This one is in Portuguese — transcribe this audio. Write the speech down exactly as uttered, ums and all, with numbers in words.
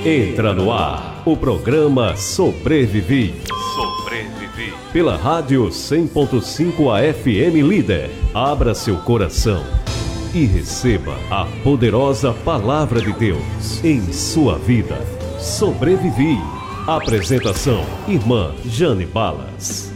Entra no ar o programa Sobrevivi. Sobrevivi. Pela Rádio cem ponto cinco A F M Líder. Abra seu coração e receba a poderosa Palavra de Deus em sua vida. Sobrevivi. Apresentação: Irmã Jane Balas.